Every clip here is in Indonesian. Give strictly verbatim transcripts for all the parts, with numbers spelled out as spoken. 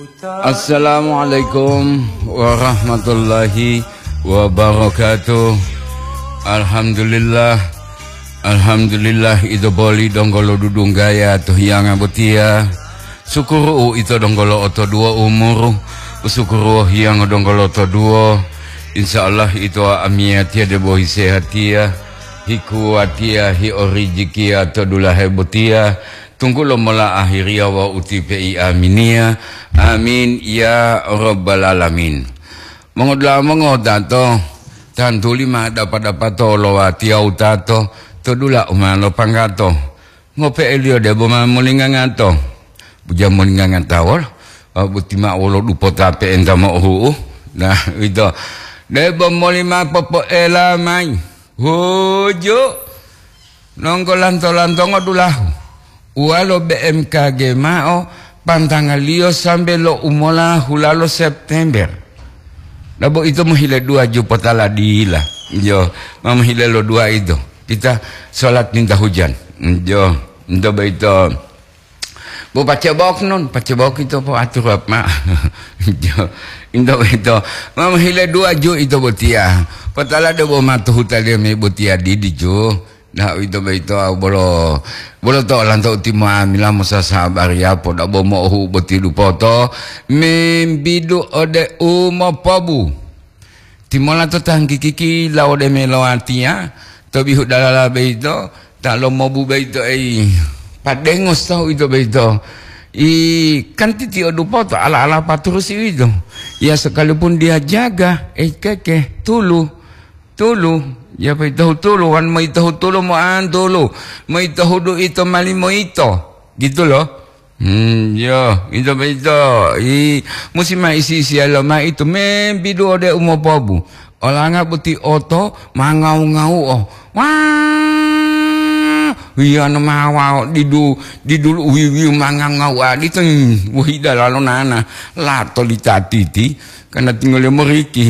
Assalamualaikum warahmatullahi wabarakatuh. Alhamdulillah, alhamdulillah itu boli donggolo dudung gaya tuh yang abutia. Syukuru itu donggolo oto dua umur, syukuru yang donggolo oto dua. Insyaallah itu amiatia de bohi sehatia, hikuatia hi orijikia atau dula hebutia. Tunggu lo mola akhiria wa utipi aminia. Amin ya rabbal alamin. Mengodla mengodato tantu lima dapat dapat to lo watia utato to dula umalo panggato ngope elio de boma mulinga ngato buja mulinga ngantawol butima wolo dupo tape enta mo hu. Nah itu de bom lima popo elamai hojo nonggolan tolantongo dulahu walo B M K G mao pantangalio sampai lo umola hulalo September. Labo itu menghile dua jupotala dihila. Jo, menghile lo dua itu. Kita sholat minta hujan. Jo, itu itu. Bu pace bok non, pace bok itu po atur apa? Jo, itu itu. Menghile dua ju itu botia. Potala de bo matu hutali me botia di jo. Nah itu itu bolo bolo to lanto ultima mila musa sabar ya poda bomo hu boti du poto membidu ode umo pobu timola to tangki kiki la ode meloatia to bihu dalala beito tak lo mobu beito ai padengos tau itu beito i kan titi odu poto ala ala paturus itu ya sekalipun dia jaga eh keke tulu tulu ya pa itahu tulo kan may itahu tulo mo an tulo may itahu do ito mali mo ito gitu loh. Hmm ya ito pa ito i musi maisi siya ma ito men bido de umopobu ola nga buti oto mangaw ngaw oh wah iya na mawa didu didu wiwi mangangaw dito wahida lalo nana lato litatiti kana tinggal mo riki.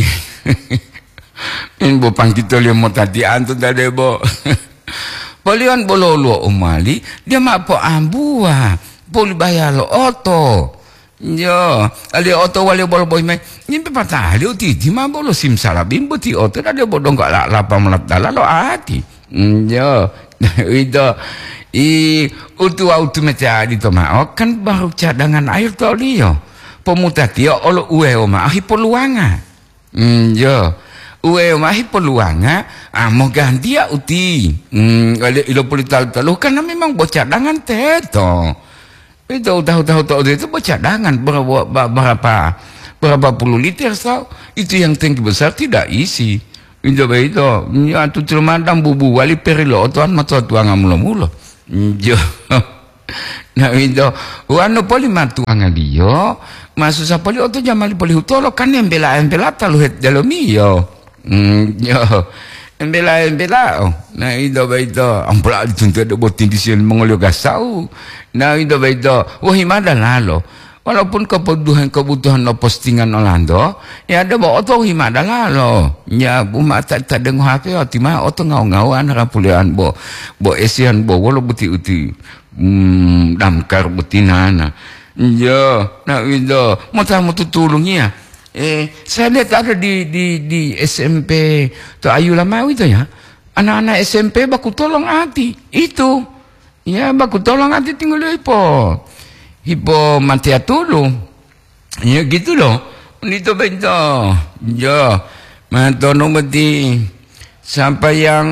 Inbo pang kita lihat mau tadi antu tadi bo. Polion bololo umali dia mak po ambua poli bayar lo oto. Yo, ali oto wali bolo boy mai. Ni patah ali uti di ma bolo sim salabim buti oto ada bodong gak la lapa melap dala lo ati. Yo, itu i utu autu meca di toma. Oh kan baru cadangan air to dia. Pemutatio olo uwe oma ahi peluanga. Yo. Uwe mahi peluangnya ah mau ganti ya uti hmm kalau ilo polital talu karena memang bocah cadangan teto itu tahu tahu tahu itu bocah cadangan berapa berapa berapa puluh liter tau itu yang tangki besar tidak isi itu itu ya tu cuma madam bubu wali perilo tuan matu tuang mulo mulo jo nah itu wano poli matu angadio masuk sa poli oto jamali poli hutolo kan embela embela talu het dalomio. Hmm, yo, embela embela, oh, nah itu begitu, ampun dituntut ada botin di sini mengolio gasau, nah itu begitu, wah himada lalo, walaupun kebutuhan kebutuhan no postingan Orlando, ya ada bawa oto himada lalo, ya buma tak tak dengar H P, otima oto ngau ngauan rapulian bo, bo esian bo, walau buti uti, hmm, damkar butinana, yo, nah itu, mau tahu mau tulungnya. Eh, saya lihat ada di di di S M P tuh Ayu Lamawi itu ya, anak-anak S M P baku tolong hati itu, ya baku tolong hati tinggal hipo, hipo mati atulu, ya gitu loh, itu betul, ya, mantono mati sampai yang,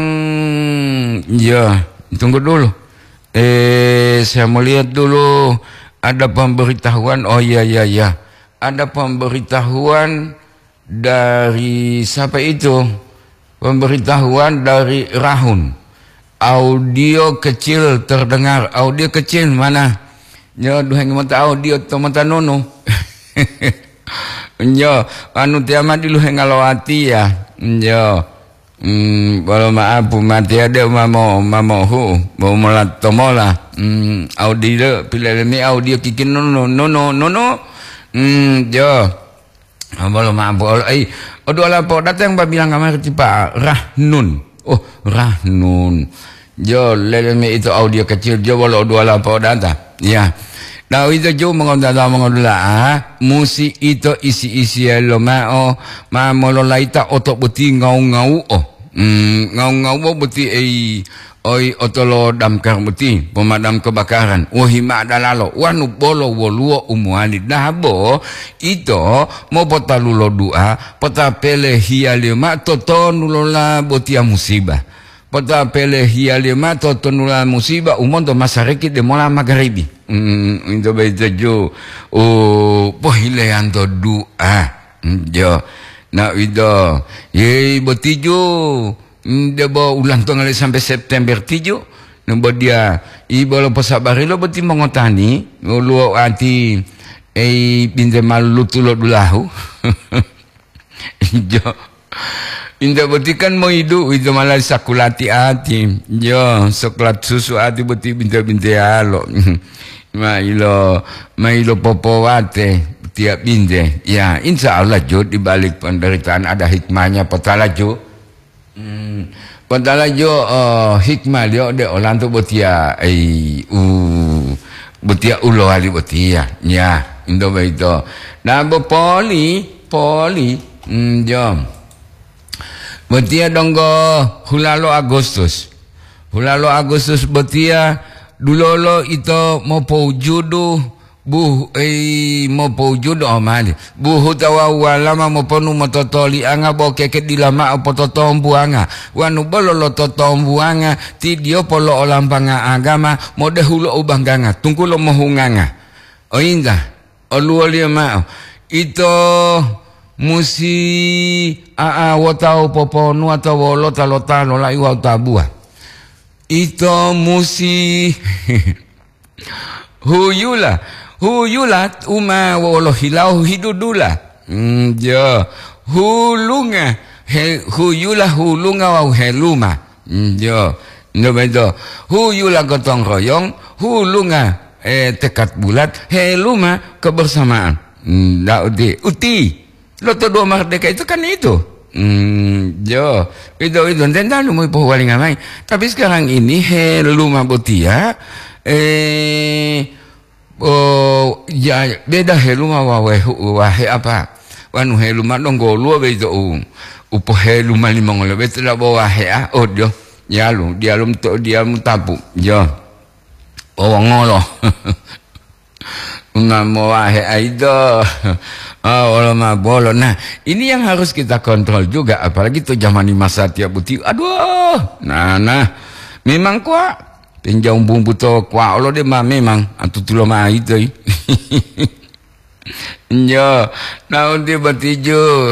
ya tunggu dulu, eh saya mau lihat dulu ada pemberitahuan, oh ya ya ya. Ada pemberitahuan dari siapa itu? Pemberitahuan dari Rahun. Audio kecil terdengar. Audio kecil mana? Ya, duheng mata audio tomata nono. Ya, anu tiama di luheng ngalawati ya. Ya. Hmm, kalau maaf mati ada mamo mamo hu mau melat tomola. Hmm, audio pilih ini audio kikin nono nono nono. Hmm, jo, belum mampu. Eh, oh dua lapor datang bilang kamar tiba Rahnun. Oh, Rahnun. Jo, leleme itu audio kecil. Jo, walau dua lapor datang. Ya, Daw ito jo mga dada mga dula ah musi ito isi-isi lo mao ma mololaita oto buti ngau-ngau oh mm, ngau-ngau buti ai oi otolo damkar buti pemadam kebakaran wahima dalalo wanu bolo woluo umuali dabo ito mo potalulo dua pota pele hiale ma toto nulola botia musibah pota pele hiale ma toto nulola musibah umondo masariki de mola magharibi Hmm, itu baca jo, oh, pohile anto doa, jo, nak itu, ye, bertijo, dia bawa ulang tahun sampai September tijo, nampak dia, ibu lo pasabari lo berti mengotani, lo anti, eh, pinjam malu tulot dulahu, jo. Indah berarti kan mau hidup itu malah sakulati hati, jo, soklat susu hati berarti binti-binti halo. Mailo, mailo popowate tiap binde. Ya, insya Allah jo di balik penderitaan ada hikmahnya. Petala jo, hmm, petala jo uh, hikmah dia de orang tu betia, eh, uh, betia ulo hari betia. Ya, indo beito. Nah, poli, poli, hmm, jom. Betia donggo hulalo Agustus, hulalo Agustus betia. Dulolo ito mo po judo buh eh mo po judo amali buh tawa walama mo ponu mototoli anga bo keket dilama opo totombuanga wanu bololo totombuanga ti dio polo olampanga agama mo dehulo ubanganga tungkulo mohunganga oinda oluoli ma ito musi a a wotao popo nu atau wolota lota lola iwa tabua ito musi huyula huyula uma wolo hilau hidudula mm, jo hulunga he, huyula hulunga wa heluma mm, jo no bedo huyula gotong royong hulunga eh, tekad bulat heluma kebersamaan mm, uti uti loto dua merdeka itu kan itu. Hmm, jo, itu itu tentang lu mau paling ngamai. Tapi sekarang ini heluma botia, eh, oh, ya beda heluma wahe wahe apa? Wanu heluma dong golu begitu. Upo heluma lima ngolo betul lah bawa wahe ah, oh jo, ya lu dia lu tu dia lu tapu, jo, oh ngolo. Ngamo wahe aido. Oh, ulama bolo. Nah, ini yang harus kita kontrol juga. Apalagi tuh zaman masa tiap buti. Aduh, nah, nah, memang kuat. Pinjau bumbu to kuat. Allah dia mah memang. Atau tu lama itu. Yo, nah dia bertiju.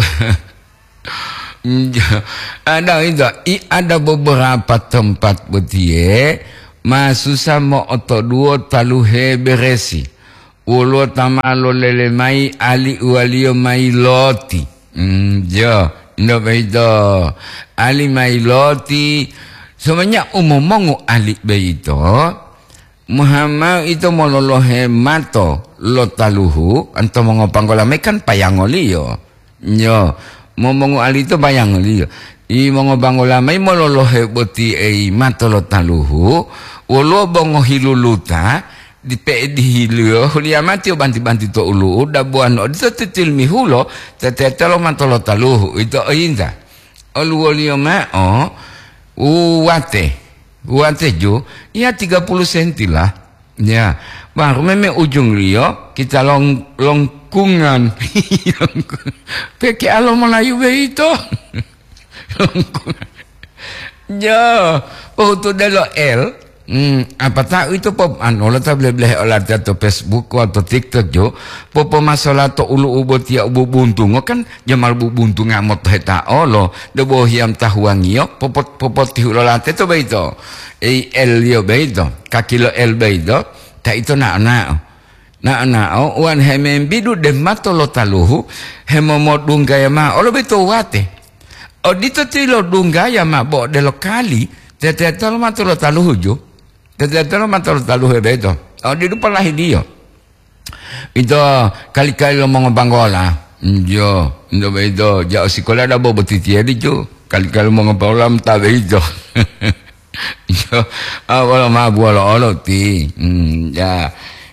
Ada itu. Ada beberapa tempat betie. Masusa mo oto duo taluhe beresi. Ulo tamalo lele mai ali ualio mai loti. Hmm, jo, ndo beito. Ali mai loti. Sebenarnya umum-umum ali beito. Muhammad itu mololohe mato lotaluhu. Anto mongopanggolamai kan payangolio. Jo, momongu ali itu payangolio. I mongopanggolamai mololohe boti ei mato lotaluhu. Ulo bongo hiluluta. Di pe di hilio hulia mati banti-banti to ulu udah buan no itu titil mihulo tetetelo mantolo taluhu itu inda ulu olio ma oh uwate uwate jo ya tiga puluh senti lah ya baru meme ujung lio kita long longkungan peke alo Melayu beito longkungan ya oh tu delo L. Hmm, apa tahu itu pop anu lah tak boleh boleh olah atau Facebook atau TikTok jo popo masalah to ulu ubo tia ubo buntung kan jamal bu buntung ngamot heta olo debo hiam tahuangio popo popo tihu lola teto beito e el yo beito kakilo el beito tak itu nak nak nak nak oh wan hemen bidu demato lo taluhu hemomot dunggaya ma olo beito wate oh dito tilo dunggaya ma bo de lokali tete tolo mato lo taluhu jo Tetapi matul talu hebe itu. Oh di depan lah dia. Itu kali-kali lo mau ngepanggola. Jo, itu begitu. Jauh sekolah dah bawa betiti ada jo. Kali-kali mau ngepanggola tak begitu. Jo, awal mah buat lo ti. Ya,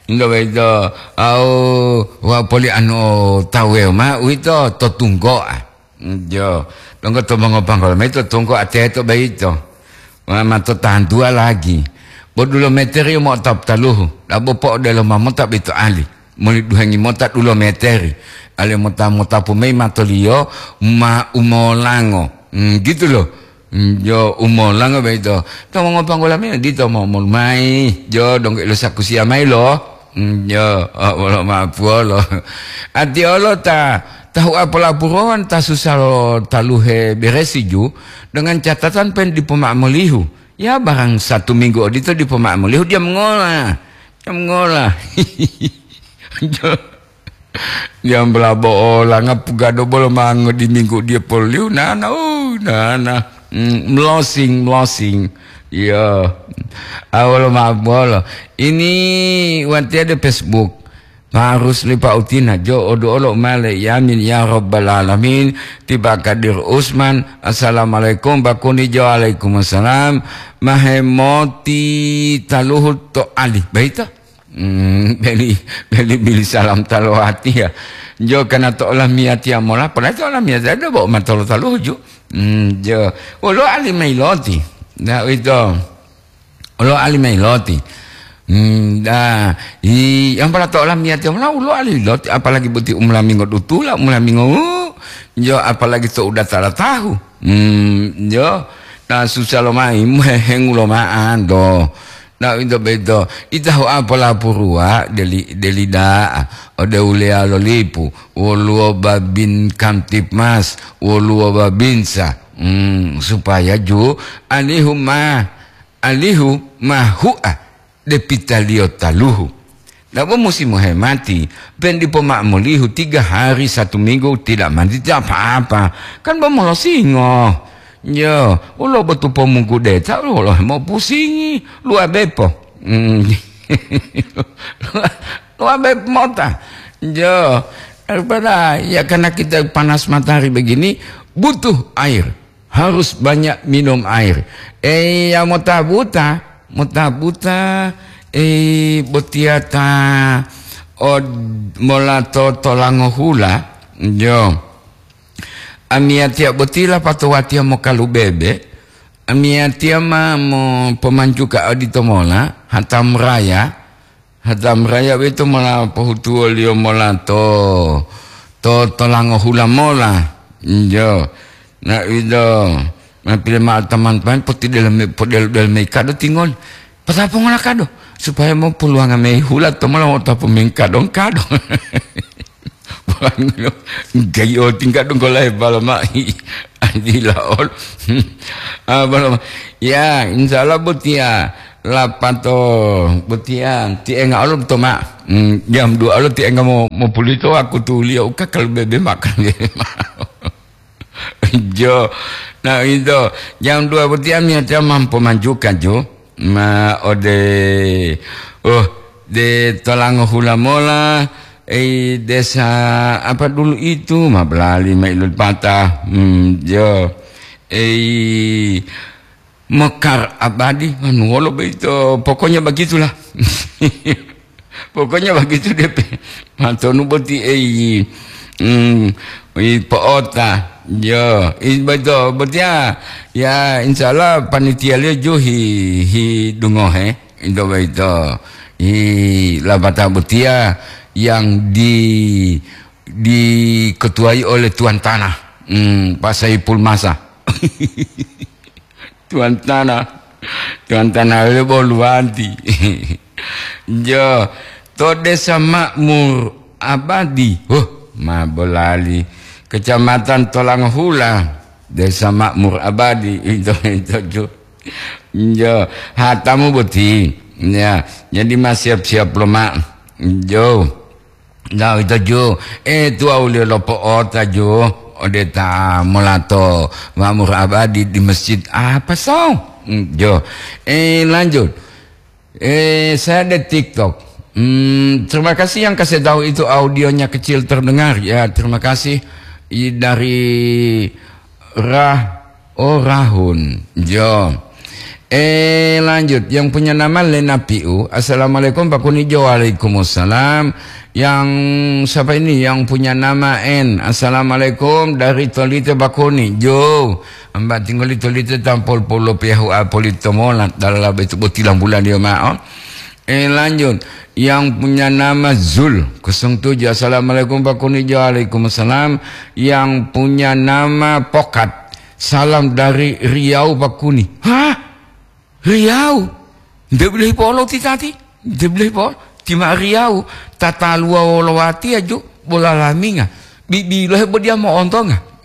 Ndo itu au wa poli anu tawe ma uito to tunggo ah. Jo, tunggo to mangopang kalau itu tunggo ate itu baik itu. Ma to tahan dua lagi. Bodulo meteri mo tap taluh. Labo po dalam mo tap itu ali. Muli duhangi mo tap dulo meteri. Ale mo ta mo tapu mei matolio ma umolango. Hmm, gitu loh. Jo umolango baik itu. To mangopang kalau me di to mo mai. Jo dong lo sakusia mai lo. Jo, oh lo ma puolo. Ati olo ta tahu apa laporan ta susah taluhe beresiju dengan catatan pen di pemak melihu. Ya barang satu minggu itu di pemak melihu dia mengolah. Dia mengolah. Dia belabo olah ngapugado bolo mango di minggu dia poliu nana oh nana melosing melosing. Ya. Awal mabolo. Ini wanti ada Facebook. Harus lipat utina jo odo olo male yamin ya rabbal alamin tiba kadir Usman assalamualaikum bakuni jo alaikumussalam mahemoti taluhut to ali baita hmm beli beli beli salam taluhati ya jo kana to olah miati amola pada to olah miati ada bawa matolo taluh jo hmm jo olo ali mailoti nah itu olo ali mailoti. Hmm, dah, i, yang pada tak lah miat yang lah, ulo alilot, apalagi buti umlah minggu tu lah, umlah minggu, jo, apalagi tu udah tak tahu, hmm, jo, nah susah lo main, heng lo maan do, nah itu bedo, itu apalah purua, deli deli dah, ada ulea lo lipu, ulu babin kamtip mas, ulu babinsa, hmm, supaya jo, alihu ma, alihu mahua. Depitalio taluhu. Napa mesti menghemati. Ben di pemak melihu tiga hari satu minggu tidak mandi tidak apa-apa. Kan bamolah singo. Ya, ulo betul pemungku deta ulo mau pusingi lu abepo. Hmm. Lu abep mota. Ya, daripada ya karena kita panas matahari begini butuh air. Harus banyak minum air. Eh ya mota buta mutabuta eh botiata od molato tolango hula jo amiatia botila patowatia mo kalubebe amiatia ma mo pemancuka audito mola hatam raya hatam raya itu mola pohutuo lio mola to to tolango hula mola jo na itu pilih mal teman-teman putih dalam dalam dalam mereka do tinggal pasal pengolah kado supaya mau peluang ame hulat tu malah mau tahu pemingkat dong kado bukan gayo tingkat dong kalau bala mai adilah ah bala ya insyaallah butia lapato butia ti enga alum to mak jam dua alum ti enga mau mau pulito aku tu liau kakal bebe makan jo nah itu jam dua bertiam ya dia mampu majukan jo ma ode oh de tolang hula mola eh desa apa dulu itu ma belali mailul patah hmm jo eh mekar abadi manuolo itu pokoknya begitulah pokoknya begitu deh mantonu boti eh hmm ipoota yo ibadah betia ya insyaallah panitia le jo hi hi dungo he indo baito hi labata betia yang di diketuai oleh tuan tanah hmm Pak Saipul Masa tuan tanah tuan tanah le boluanti jo to desa makmur abadi oh ma bolali Kecamatan Tolang Hula, Desa Makmur Abadi itu itu jo, jo hatamu beti, ya jadi masih siap-siap lemak, jo, nah itu jo, eh tu awalnya lopo ota jo, odeta molato Makmur Abadi di masjid apa so, jo, eh lanjut, eh saya ada TikTok. Hmm, terima kasih yang kasih tahu itu audionya kecil terdengar ya terima kasih. Dari rah oh rahun jo Eh lanjut, yang punya nama Lena Piu. Assalamualaikum Pak Kunijo. Waalaikumsalam. Yang siapa ini? Yang punya nama N. Assalamualaikum dari Tolite Pak Kunijo. Mbak tinggal di Tolite tampol polo piahu apolito molat dalam itu botilang bulan dia mau. Eh lanjut, yang punya nama Zul nol tujuh. Assalamualaikum Pak Kunijo. Waalaikumsalam. Yang punya nama Pokat. Salam dari Riau Pak Kuni. Hah? Riau, dia boleh polo ti tadi, dia boleh polo. Cuma Riau, tata luar wolowati aja bola laminga. Bibi lah dia mau ontong ah.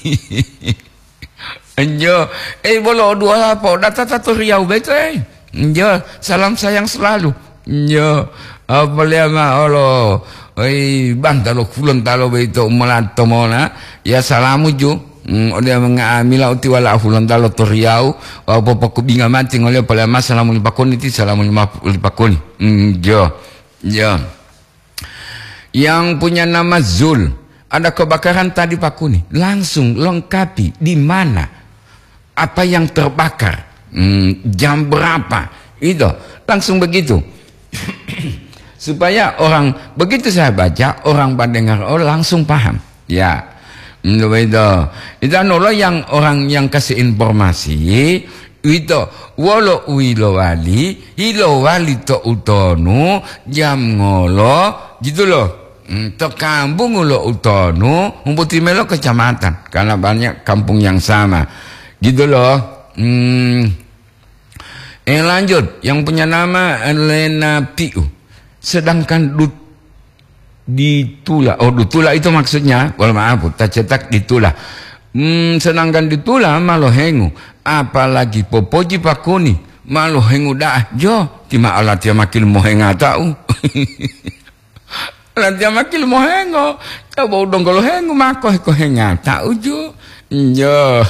Enjo, eh bola dua lapo, data tata Riau betul. Enjo, salam sayang selalu. Enjo, apa dia mah Allah. Eh bang talo kulon talo betul melato mona. Ya salamu ju. Mm, dia mengamila uti wala afulan dalo toriau apa pokok binga mati ngoleh pada masalah muli pakoni ti salam muli pakoni. Mm, jo jo yang punya nama Zul, ada kebakaran tadi Pakuni, langsung lengkapi di mana, apa yang terbakar, mm, jam berapa, itu langsung begitu. Supaya orang begitu saya baca orang pendengar oh langsung paham ya. Itu itu anu yang orang yang kasih informasi itu walau wilo wali ilo wali to utonu jam ngolo gitu loh. To kampung ulo utonu umputi melo kecamatan karena banyak kampung yang sama gitu loh. Hmm. Eh lanjut, yang punya nama Lena Piu. Sedangkan Dut ditula, oh ditula itu maksudnya, kalau maaf, tak cetak ditula. Hmm, sedangkan ditula malu hengu, apalagi popoji Pakuni malu hengu dah jo, tima alat yang makin mohenga tahu. Alat yang makin mohengo, coba udang kalau hengu mako heko henga tahu jo, jo.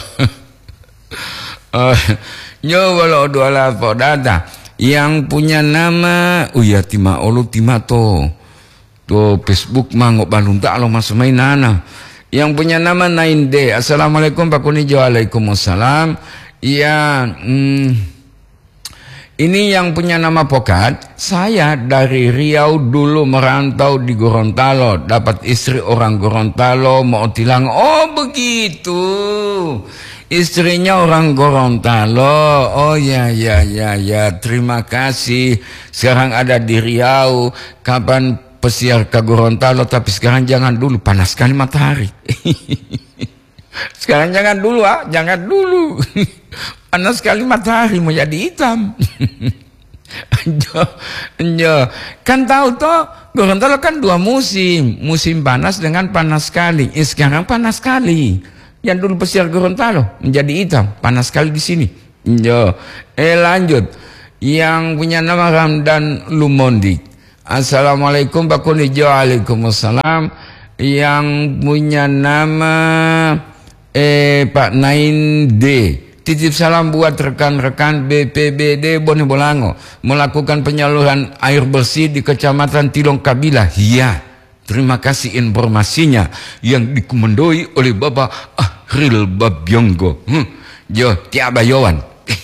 Nyo walau dua lapor data yang punya nama, oh ya tima olu tima to. To Facebook mangok balung tak lo masuk mainana. Yang punya nama nine D. Assalamualaikum Pak Kunijo. Waalaikumsalam. Ya, hmm, ini yang punya nama Pokat. Saya dari Riau dulu merantau di Gorontalo. Dapat istri orang Gorontalo mau tilang. Oh begitu. Istrinya orang Gorontalo. Oh ya ya ya ya. Terima kasih. Sekarang ada di Riau. Kapan pesiar ke Gorontalo, tapi sekarang jangan dulu, panas sekali matahari. Sekarang jangan dulu ah, jangan dulu. Panas sekali matahari mau jadi hitam. Enjo, enjo. Kan tahu toh, Gorontalo kan dua musim, musim panas dengan panas sekali. Eh, sekarang panas sekali. Yang dulu pesiar Gorontalo menjadi hitam, panas sekali di sini. Enjo. Eh lanjut, yang punya nama Ramdan Lumondi. Assalamualaikum Pak Kunijo. Waalaikumsalam. Yang punya nama eh Pak nine D. Titip salam buat rekan-rekan B P B D Bone Bolango melakukan penyaluran air bersih di Kecamatan Tilong Kabila. Iya, terima kasih informasinya yang dikomandoi oleh Bapak Ahril Babyonggo. Hmm, jo tiap bayawan.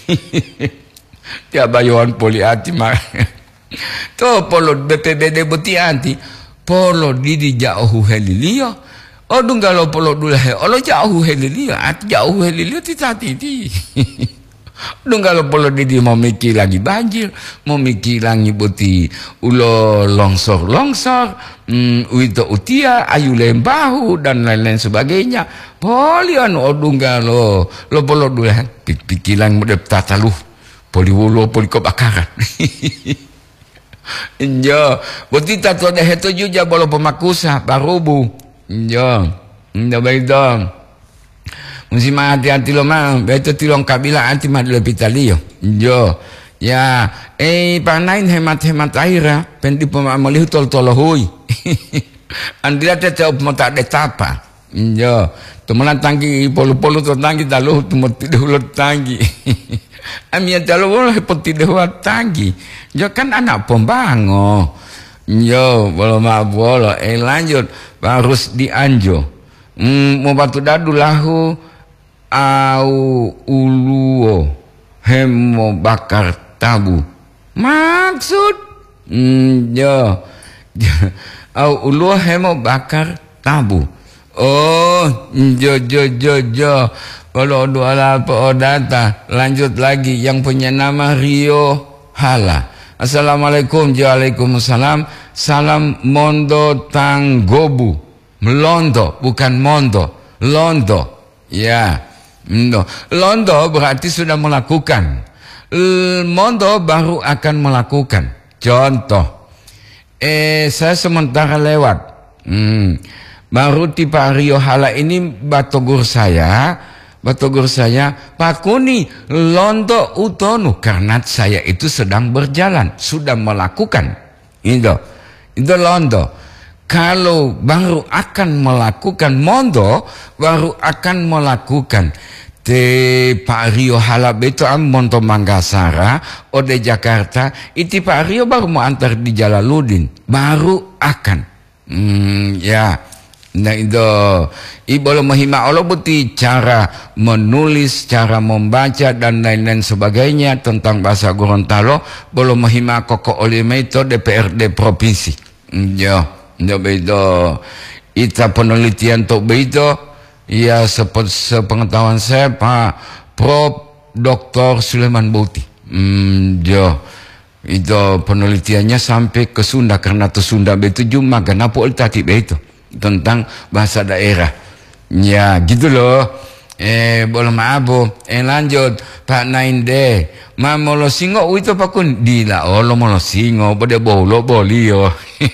Tiap bayawan poliati mah. To polo B P B D boti anti polo didi jauh helilio o dunggalo polo dula he olo jauh helilio at jauh helilio tita titi dunggalo polo didi mau mikir lagi banjir mau mikir lagi boti ulo longsor longsor mm, uito utia ayu lembahu dan lain-lain sebagainya polian o dunggalo lo polo dula pikiran modep tataluh poli wulo poli kebakaran. Injo, boti tato ada heto juga bolo pemakusa parubu. Injo, injo baik dong. Musim hati-hati lo mah, beto tilong kabila anti madle pitalio. Injo, ya, eh panain hemat-hemat aira, pendi pemamalihu tol-tolohui. Andila te jauh mau tak ada tapa. Injo, temelan tanggi polu-polu to tanggi taluh tuh tidak tanggi. Amia jalo boleh peti dewa tanggi. Jo kan anak pembango. Jo bolo ma bolo. Eh lanjut harus dianjo. Hmm, mau batu dadu lahu au uluo. hemo bakar tabu. Maksud hmm, yo au ulu hemo bakar tabu. Oh, jo jo jo jo. Kalau dua apa data, lanjut lagi yang punya nama Rio Hala. Assalamualaikum, waalaikumsalam. Salam Mondo Tanggobu. Melondo, bukan Mondo. Londo. Ya. No. Londo berarti sudah melakukan. Mondo baru akan melakukan. Contoh. Eh, saya sementara lewat. Hmm. Baru tipe Rio Hala ini batogur saya, batogur saya, Pak Kuni, londo utonu, karena saya itu sedang berjalan, sudah melakukan. Itu, itu londo. Kalau baru akan melakukan mondo, baru akan melakukan. Te Pak Rio Hala beto am monto Manggasara, ode Jakarta, itu Pak Rio baru mau antar di Jalaluddin, baru akan. Hmm, ya. Nah itu ibu mahima Allah buti cara menulis, cara membaca dan lain-lain sebagainya tentang bahasa Gorontalo belum mahima koko oleh itu D P R D provinsi. Ya, ya begitu. Ita penelitian untuk begitu. Ya sepengetahuan saya Pak Prof Doktor Sulaiman Bauti. Hmm, ya. Itu penelitiannya sampai ke Sunda karena tu Sunda begitu cuma kenapa tadi begitu. Tentang bahasa daerah. Ya gitu loh. Eh boleh maabo. Eh lanjut Pak Nainde. Ma molo singo itu pakun dila olo molo singo pada bolo bolio.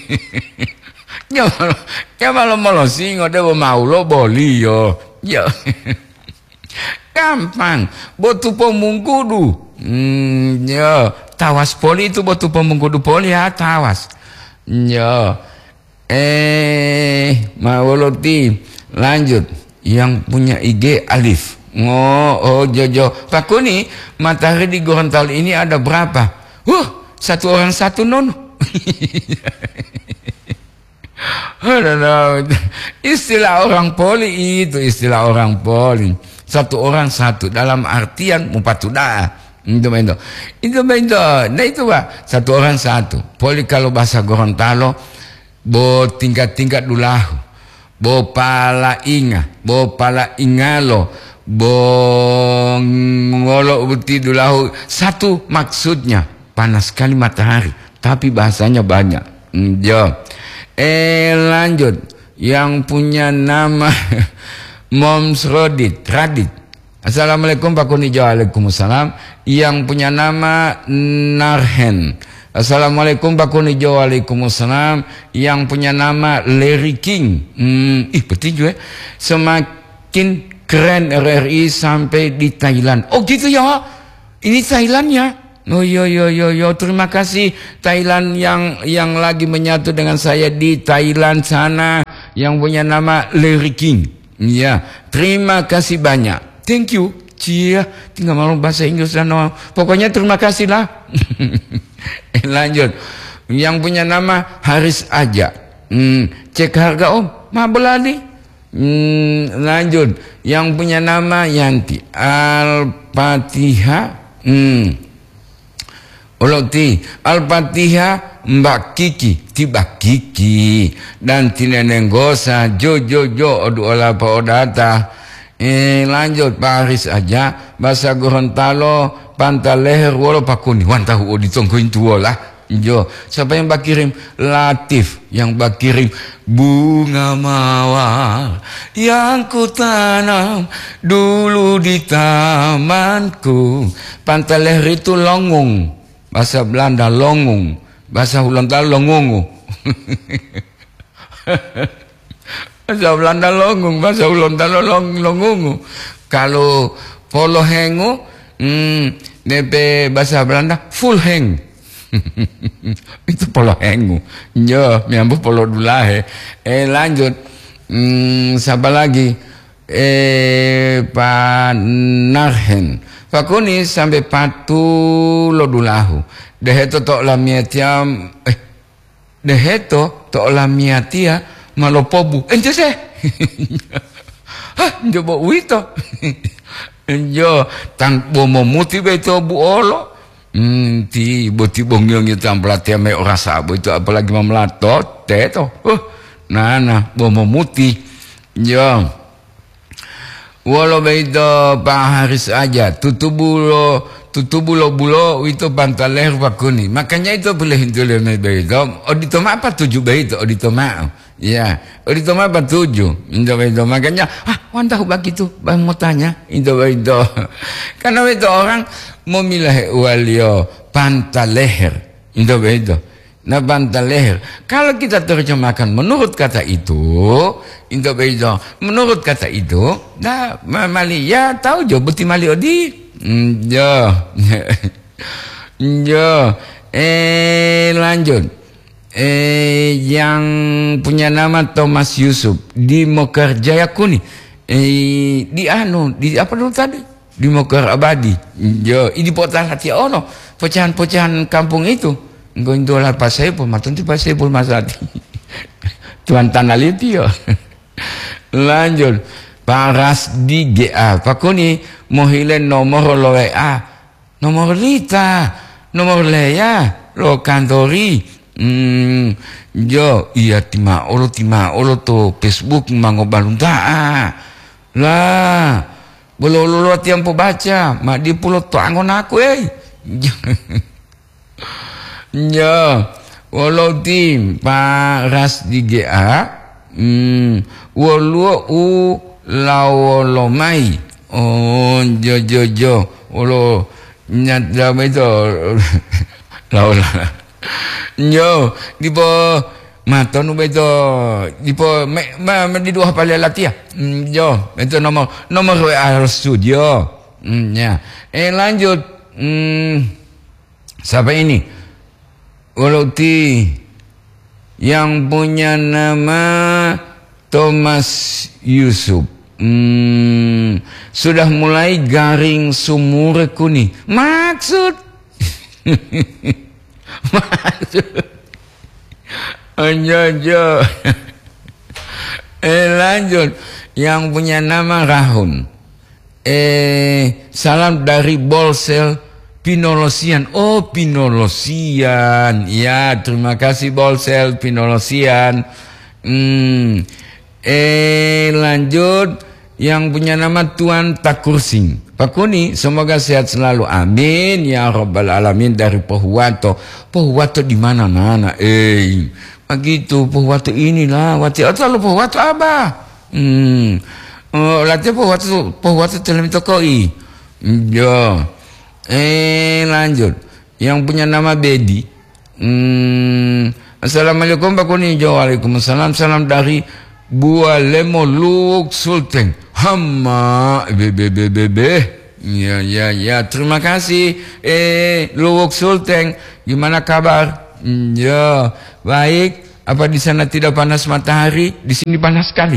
Ya malo ya malo molo singo de mau lo bolio. Ya. Gampang. Botu pemungkudu. Hmm, ya tawas poli itu botu pemungkudu poli ya tawas. Ya. Eh, Mawoloti lanjut yang punya I G Alif. Oh, oh Jojo. Pak Kuni, matahari di Gorontalo ini ada berapa? Wah, satu orang satu non. Istilah orang poli itu istilah orang poli. Satu orang satu dalam artian mupatuda. Itu itu. Itu itu. Nah itu Pak, satu orang satu. Poli kalau bahasa Gorontalo bo tingkat-tingkat dulahu, bo pala inga, bo pala ingalo, bo ngolo uti dulahu. Satu maksudnya panas sekali matahari, tapi bahasanya banyak. Jo. Eh lanjut yang punya nama Moms Rodit Radit. Assalamualaikum Pak Kuni. Waalaikumsalam. Yang punya nama Narhen. Assalamualaikum Pak Kuni. Waalaikumsalam. Yang punya nama Larry King. Hmm, ih betul juga. Semakin keren R R I sampai di Thailand. Oh gitu ya. Ini Thailandnya. Oh yo yo yo yo. Terima kasih Thailand yang yang lagi menyatu dengan saya di Thailand sana. Yang punya nama Larry King. Ya. Terima kasih banyak. Thank you. Cia, tinggal malu bahasa Inggris dan no. Pokoknya terima kasih lah. Lanjut. Yang punya nama Haris Aja. Hmm, cek harga om. Mabeladi. Hmm, lanjut. Yang punya nama Yanti Al-Fatihah. Hmm. Olokti Al-Fatihah Mbak Kiki tiba Kiki dan tineneng gosa jo jo jo odu ola pa odata. Eh lanjut Pak Haris Aja bahasa Gorontalo pantal leher wolo pakuni wan tahu ditongkoin tuo lah. Jo, siapa yang bak kirim? Latif yang bak kirim bunga mawar yang ku tanam dulu di tamanku. Pantal leher itu longung, bahasa Belanda longung, bahasa Gorontalo longungu. Bahasa Belanda longung, bahasa Gorontalo long longungu. Kalau polo hengu, hmm, D P bahasa Belanda full heng. Itu polo hengu. Yo, miambu polo dulahe. Eh lanjut. Hmm, siapa lagi? Eh Pak Narhen. Pak Kuni sampai patu lo dulahu. Deheto tok lamiatiam eh deheto tok lamiatia malopobu. Ente se. Hah, coba wito. Yo, tang bomo muti beto bu olo. Hmm, ti boti bongyong itu ampelati ame ora sabo itu apalagi memelatot teto. Uh, nah nah bomo muti. Yo. Walau beito Pak Haris aja tutubulo tutubulo bulo itu pantaler pakuni. Makanya itu boleh itu le beito. Oditoma apa tujuh beito oditoma. Ya, oditoma apa tujuh. Indo beito makanya ah wantah begitu bang mau tanya indo beito. Karena itu orang memilah walio pantaleher indo beito. Nah pantaleher. Kalau kita terjemahkan menurut kata itu, indo beito. Menurut kata itu, nah mali ya tahu jo beti mali odi. Jo. Jo. Eh lanjut. Eh yang punya nama Thomas Yusuf di Mokar Jayakuni. Eh di anu, di apa dulu tadi? Di Mokar Abadi. Jo, ini portal hati ono, pecahan-pecahan kampung itu. Gondola pasai pun matun ti pasai pun masati. Tuan tanah litio. Lanjut. Paras di G A. Pakuni mohilen nomor lo A. Nomor lita. Nomor leya. Lo kantori. Hmm. Jo. Iya tima olo tima olo to Facebook mango balunta. Lah. Bolo lo tiang po baca. Mak di pulau to angon aku eh. Ya, walau tim paras di G A, hmm, walau u lawolomai, oh jo jo jo, walau nyat dalam itu, lawol, yo, di po mata nu beto, di po me ma di dua pala latia, hmm, jo, itu nomor nomor W A studio, hmm, ya, eh lanjut, hmm, siapa ini? Walau ti yang punya nama Thomas Yusuf hmm, sudah mulai garing sumur kuni. Maksud maksud anjo eh lanjut yang punya nama Rahun eh salam dari Bolsel Pinolosian. Oh, Pinolosian. Ya, terima kasih Bolsel Pinolosian. Hmm. Eh, lanjut yang punya nama Tuan Takursing. Pak Kuni, semoga sehat selalu. Amin ya rabbal alamin dari Pohuwato. Pohuwato di mana nana? Eh, begitu Pohuwato inilah. Wati atau lu Pohuwato apa? Hmm. Oh, latih Pohuwato Pohuwato telah mitokoi. Ya. Eh lanjut yang punya nama Bedi. hmm, Assalamualaikum Pak Kuni. Waalaikumsalam. Salam dari Bua Lemo Luk Sulteng Hama bebe bebe bebe. Ya ya ya terima kasih eh Luk Sulteng, gimana kabar? Ya baik. Apa di sana tidak panas matahari? Di sini panas sekali.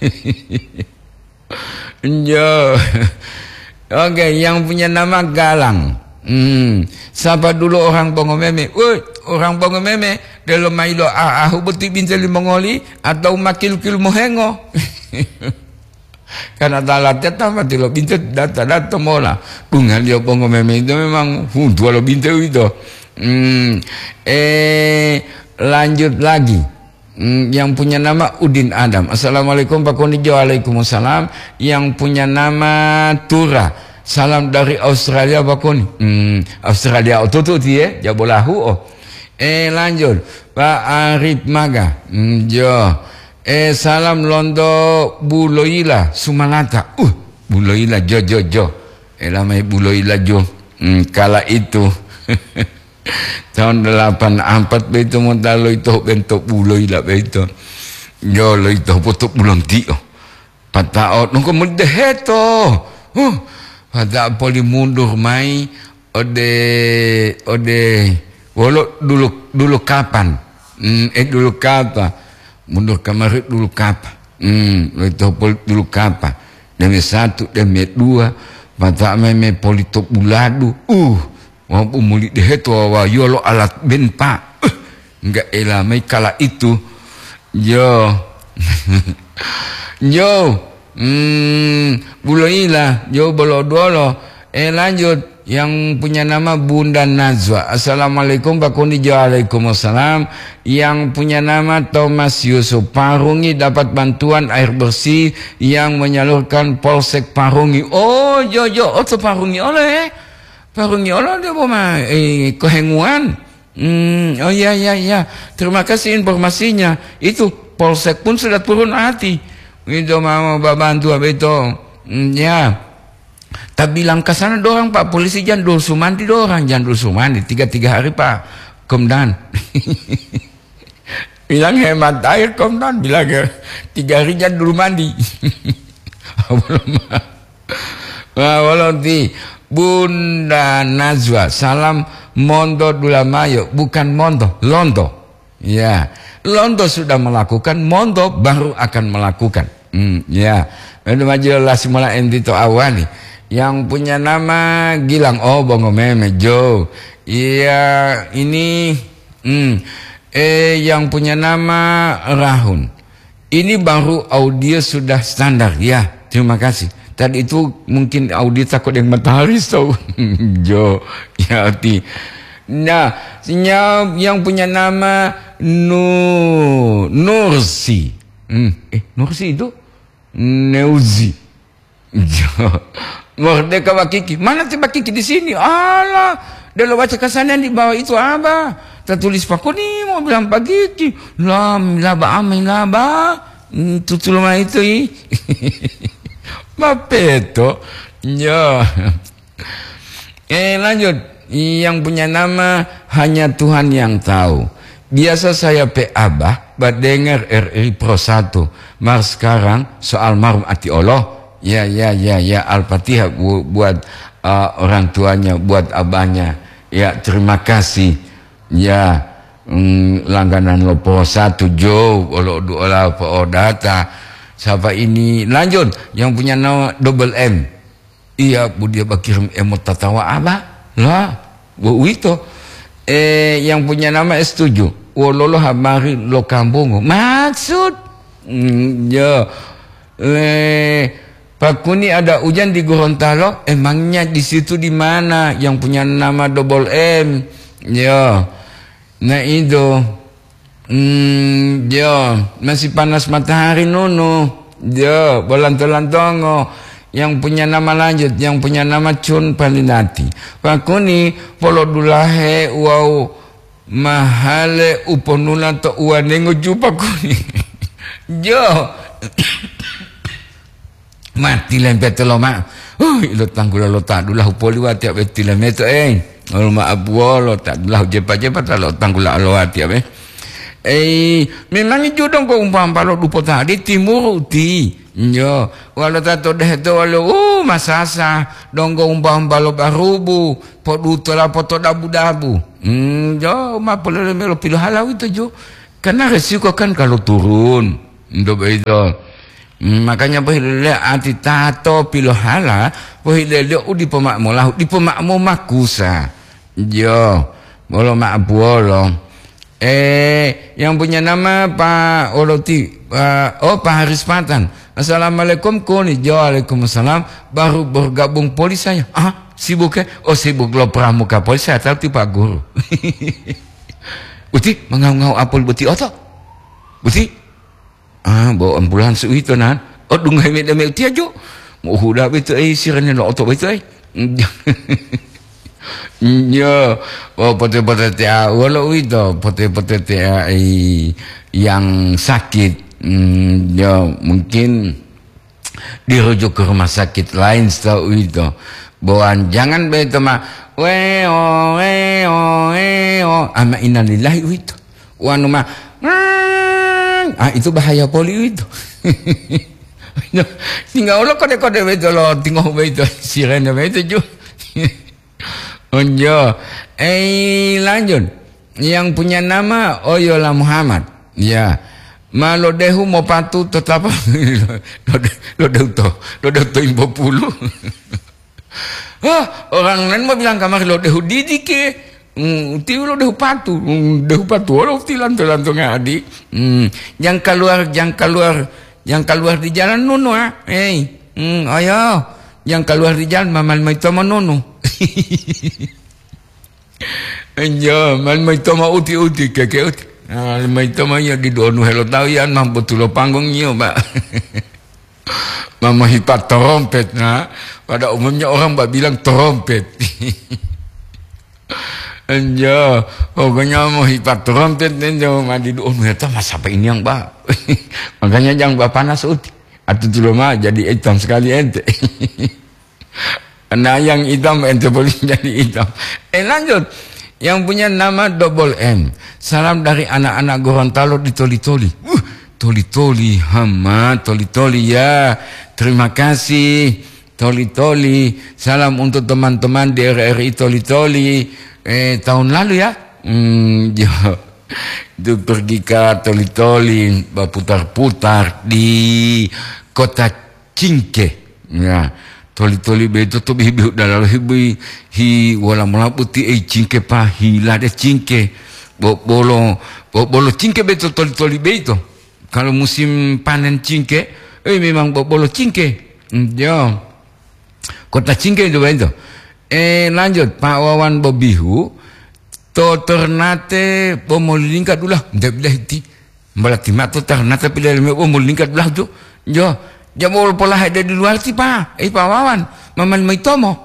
Ya. Oke, okay, yang punya nama Galang. Hmm, siapa dulu orang Bongo Meme? Woi, orang Bongo Meme, dalam mailo ah aku beti binteli mongoli atau makil kil mohengo. Karena talatnya tambah tilo bintet data data mola. Bungal dia Bongo Meme itu memang uh, dua lo bintet itu. Hmm, eh lanjut lagi. Hmm, yang punya nama Udin Adam. Assalamualaikum Pak Kuni. Waalaikumsalam. Yang punya nama Tura. Salam dari Australia Pak Kuni. Hmm, Australia ototo dia jabolahu oh. Eh lanjut Pak Arif Maga. Hmm, jo. Eh salam Londo Buloila Sumalata. Uh, Buloila jo jo jo. Eh lamai Buloila jo. Hmm, kala itu. Tahun delapan empat begitu modal itu bentuk buloi lah begitu. Yo lo itu bentuk bulon tio. Pataot nunggu mendeheto. Huh. Pada poli mundur mai ode ode wolo dulu dulu kapan? Hmm, eh dulu kapan? Mundur kemarin dulu kapan? Hmm, lo itu poli dulu kapan? Demi satu demi dua. Pada meme politok buladu. Uh. Walaupun mulik deh tu awa yolo alat benpa uh, enggak elamai kala itu yo yo Hmm, buloilah, jo bolo dolo. Eh lanjut, yang punya nama Bunda Najwa. Assalamualaikum Pak Kundi. Waalaikumsalam. Yang punya nama Thomas Yusuf. Parungi dapat bantuan air bersih yang menyalurkan Polsek Parungi. Oh, jo jo, oh tuh Parungi oleh. Parungi oleh dia mah eh kehenguan. Hmm, oh iya iya iya. Terima kasih informasinya. Itu Polsek pun sudah turun hati. Itu mau bantu apa itu? Hmm, ya. Tak bilang ke sana dorang Pak polisi jangan dulu sumandi dorang, jangan dulu sumandi tiga tiga hari Pak Komdan. Bilang hemat air Komdan, bilang tiga hari jangan dulu mandi. Wah, walauti Bunda Najwa, salam Mondo Dulamayo, bukan Mondo, Londo. Ya, Londo sudah melakukan, Mondo baru akan melakukan. Hmm, ya, ada majalah simula entito awani. Yang punya nama Gilang, oh bongo meme Jo. Iya ini hmm, eh yang punya nama Rahun. Ini baru audio sudah standar ya. Terima kasih. Tadi itu mungkin audio takut yang matahari so. Jo ya ti. Nah, yang punya nama Nu Nursi. Hmm, eh Nursi itu Neuzi. Jo. Merdeka Mbak Kiki. Mana sih Mbak Kiki di sini? Alah, dia lo baca kesanan di bawah itu apa? Tertulis Pak Kuni mau bilang Pak Kiki. Lam laba amin laba. Tutu lama itu i. Mapeto. Ya. Eh lanjut. Yang punya nama hanya Tuhan yang tahu. Biasa saya pe abah badengar R R I Pro satu. Mar sekarang soal marum ati Allah. Ya, ya, ya, ya, Al-Fatihah bu buat uh, orang tuanya, buat abahnya. Ya, terima kasih. Ya, mm, langganan lo po satu jo, olo doa po data. Siapa ini? Lanjut, yang punya nama double M. Iya, bu dia bakirim emot tatawa abah. Lah, bu itu. Eh, yang punya nama S tujuh. Wololo habari lo kampung. Maksud? Mm, ya, le. Pak Kuni ada hujan di Gorontalo, emangnya di situ di mana? Yang punya nama double M, ya, nah itu, hmm, ya, masih panas matahari nono, ya, bolanto-lantongo. Yang punya nama lanjut, yang punya nama Cun Palinati. Pak Kuni, polo dulahe, wow, mahale uponula to uanengo ju Pak Kuni, yo. Mati lempet lo mak. Oh, lo tanggul lo tak dulu upoli wati apa tilam itu eh. Lo mak abu lo tak dulu jepat jepat lo tanggul lo wati apa. Eh, memang itu dong kau umpam palo dupo tadi timur ti. Yo, walau tato deh tu walau oh masasa dong kau umpam palo barubu poduto la poto dabu dabu. Hmm, yo mak polo melo pilu halau itu jo. Karena resiko kan kalau turun. Ndo begitu. Makanya pohilele ati tato pilohala pohilele u di pemakmu lah di pemakmu makusa jo bolo mak bolo eh yang punya nama Pak Oloti uh, oh Pak Haris Patan. Assalamualaikum Kuni. Waalaikumsalam. Baru bergabung polis saya. Ah sibuk ya? Oh sibuk lo pramuka polis saya tahu Pak Guru. Uti mengau-ngau apel buti oto buti. Ah, bawa ambulans itu nan. Oh, dungai me me ti ajo. Mo huda betu ai sirene lo auto betu ai. Yo, oh pote-pote tia walau itu pote-pote tia ai yang sakit. Hmm, ya mungkin dirujuk ke rumah sakit lain setahu itu. Bawaan jangan betu mah weo weo weo ama innalillahi itu. Wanu mah ah itu bahaya polio itu. Tinggal lo kode-kode betul lo tinggal betul sirene betul ju. Onjo, eh lanjut. Yang punya nama Oyola Muhammad. Ya, malo dehu mau patu tetap lo dehu to, lo dehu to imbo pulu. Ah orang lain mau bilang kamar lo dehu didik ke. Hmm, tiu lo dehu patu, hmm, dehu patu lo tilan tilan tuh ngadi. Hmm, yang keluar, yang keluar, yang keluar di jalan nunu ah. Hei, hmm, ayo, yang keluar di jalan mamal mai tomo nunu. Enjo, mal mai tomo uti uti keke uti. Mal mai tomo ya di donu hello tahu ya mah betul panggung nyo, Pak. Mama hipat trompet nah. Pada umumnya orang mbak bilang trompet. Enjo, pokoknya mau hipat trompet enjo mandi donu eta mas apa ini yang Pak. Makanya jangan Pak panas uti. Atau dulu mah jadi hitam sekali ente. Nah yang hitam ente boleh jadi hitam. Eh lanjut. Yang punya nama double M. Salam dari anak-anak Gorontalo di Toli-Toli. Uh, Toli-Toli, hama, Toli-Toli ya. Terima kasih, Toli-Toli. Salam untuk teman-teman di R R I Toli-Toli. Eh, tahun lalu ya. Hmm, yo. Itu pergi ke Toli-Toli, berputar-putar di kota Cingke. Ya. Toli-toli beto tu bihi dalam hibi hi wala mula putih eh cingke pa hila de cingke bo bolo bo bolo cingke beto toli-toli beto kalau musim panen cingke eh memang bo bolo cingke yo kota cingke itu beto eh lanjut Pak Wawan Bobihu to Ternate pomolingkat ulah ndak bilah ti balati mak to Ternate pilih pomolingkat ulah tu yo jamul pola ada di luar sih Pak. Eh Pak Wawan, maman mai tomo.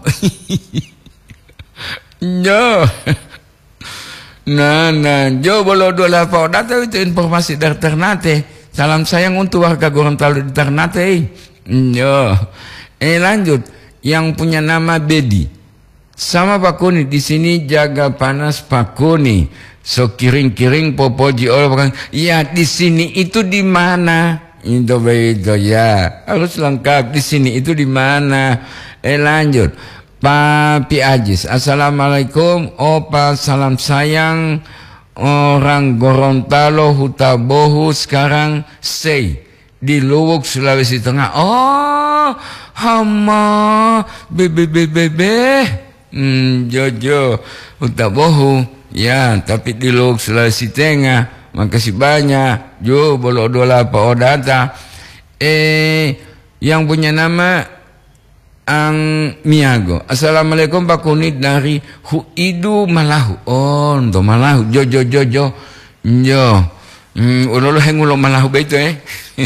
Jo. Nah, nah, jo bolo dola Pak data itu informasi dari Ternate. Salam sayang untuk warga Gorontalo di Ternate. Jo. Eh lanjut, yang punya nama Bedi. Sama Pak Kuni di sini jaga panas Pak Kuni. So kiring-kiring popoji orang. Ya di sini itu di mana? Itu begitu ya, harus lengkap di sini itu di mana? Eh lanjut, Pak Pi Ajis, assalamualaikum, opa salam sayang orang Gorontalo Hutabohu sekarang stay di Luwuk Sulawesi Tengah. Oh, hama bebe bebe bebe, hmm, Jojo Hutabohu ya, tapi di Luwuk Sulawesi Tengah. Makasih banyak. Jo bolo dola Pak Odata. Eh yang punya nama Ang Miago. Assalamualaikum Pak Kunit dari Huidu Malahu. Oh, ndo Malahu. Jo jo jo jo. Jo. Hmm, ulo hengulo Malahu begitu eh.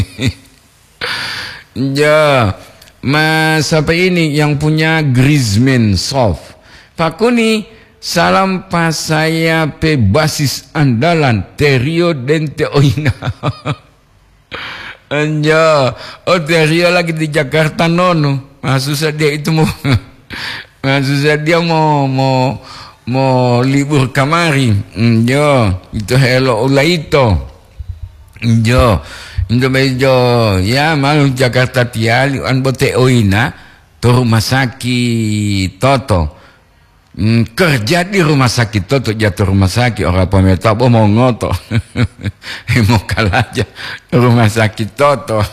Jo. Mas apa ini yang punya Griezmann Soft. Pak Kuni salam pas saya pe basis andalan Terio Dente Oina. Anja, oh Terio lagi di Jakarta nono. Nah, susah dia itu mau, nah, susah dia mau mau mau libur kamari. Anja, itu hello ulaito. Anja, itu bejo ya malu Jakarta tiali an bote Oina to rumah sakit Toto. Hmm, kerja di rumah sakit Toto jatuh rumah sakit orang pemerintah mau ngoto mau kalah aja rumah sakit Toto